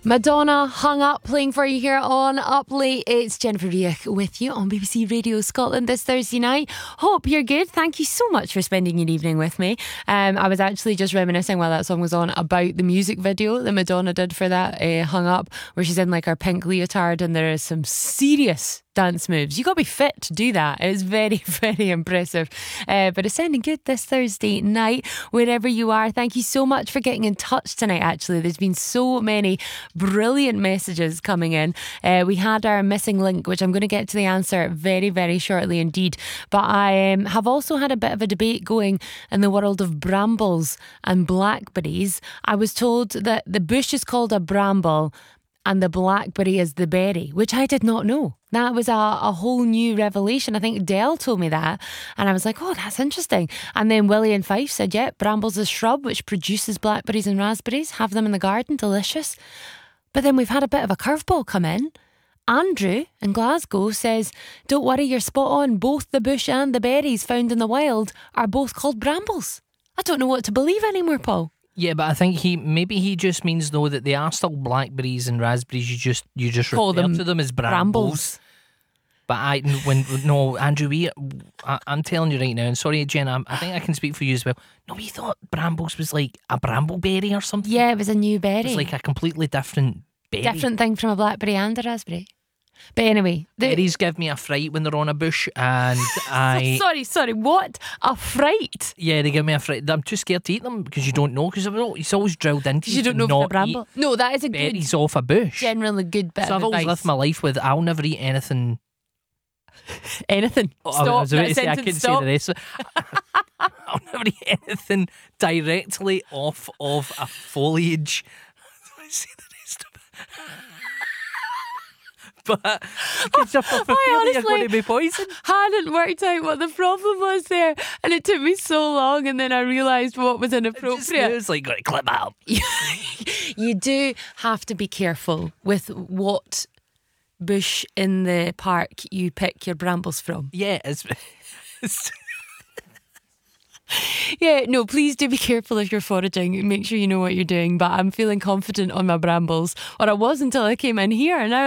Madonna, Hung Up, playing for you here on Up Late. It's Jennifer Riach with you on BBC Radio Scotland this Thursday night. Hope you're good. Thank you so much for spending your evening with me. I was actually just reminiscing while that song was on about the music video that Madonna did for that, Hung Up, where she's in like her pink leotard and there is some serious dance moves. You got to be fit to do that. It's very, very impressive. But it's sounding good this Thursday night, wherever you are. Thank you so much for getting in touch tonight, actually. There's been so many brilliant messages coming in. We had our missing link, which I'm going to get to the answer very, very shortly indeed. But I have also had a bit of a debate going in the world of brambles and blackberries. I was told that the bush is called a bramble and the blackberry is the berry, which I did not know. That was a whole new revelation. I think Dell told me that. And I was like, oh, that's interesting. And then Willie and Fife said, yeah, bramble's a shrub which produces blackberries and raspberries. Have them in the garden, delicious. But then we've had a bit of a curveball come in. Andrew in Glasgow says, don't worry, you're spot on. Both the bush and the berries found in the wild are both called brambles. I don't know what to believe anymore, Paul. Yeah, but I think he just means though that they are still blackberries and raspberries. You just call refer them to them as brambles. But Andrew, I'm telling you right now, and sorry, Jen, I think I can speak for you as well. No, we thought brambles was like a brambleberry or something. Yeah, it was a new berry. It's like a completely different berry. Different thing from a blackberry and a raspberry. But anyway, berries give me a fright when they're on a bush, and Sorry, what? A fright? Yeah, they give me a fright. I'm too scared to eat them because you don't know, because it's always drilled into you. You don't know if they're bramble. No, that is a berries off a bush. Generally good bit so of I've always advice. lived my life with I'll never eat anything. Anything. Stop. I was about to say, I sentence, couldn't stop. say the rest. I'll never eat anything directly off of a foliage. I say the rest of it. But because you're going to be poisoned. Hadn't worked out what the problem was there, and it took me so long, and then I realised what was inappropriate. It's like, got to clip out. You do have to be careful with what bush in the park you pick your brambles from. Yeah, it's Yeah, no, please do be careful if you're foraging. Make sure you know what you're doing. But I'm feeling confident on my brambles, or I was until I came in here. Now